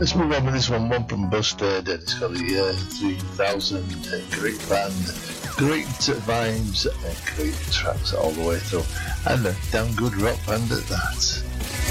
Let's move on with this one from Busted, and it's got the year 3000. Great band, great vibes, and great tracks all the way through, and a damn good rock band at that.